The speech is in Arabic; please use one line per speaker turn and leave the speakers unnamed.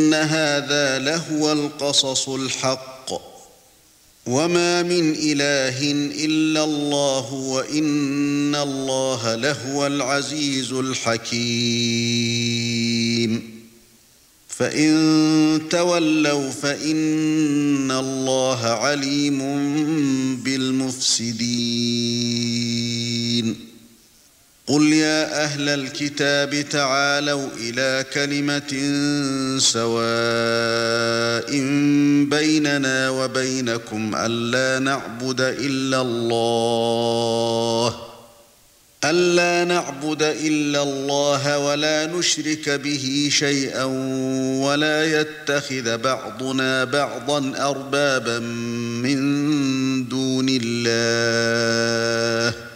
إن هذا لهو القصص الحق وما من إله إلا الله وإن الله لهو العزيز الحكيم فإن تولوا فإن الله عليم بالمفسدين قل يا أهل الكتاب تعالوا إلى كلمة سواء بيننا وبينكم ألا نعبد إلا الله ولا نشرك به شيئا ولا يتخذ بعضنا بعضا أربابا من دون الله